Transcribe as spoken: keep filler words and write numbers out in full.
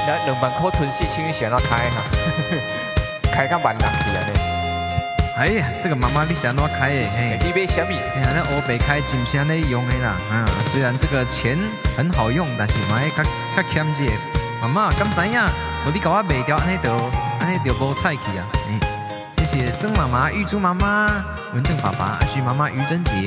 那两万块存四千是安怎开哈？开到万六去安尼。 哎呀，这个妈妈你是安怎开的？ 嘿，你买什么？ 哎呀，那欧北开真是安尼用的啦。啊，虽然这个钱很好用，但是嘛要较较欠者。妈妈敢知影？无你甲我卖掉，安尼就安尼就无菜去啊。哎，谢谢曾妈妈、玉珠妈妈、文正爸爸、阿旭妈妈、于珍姐。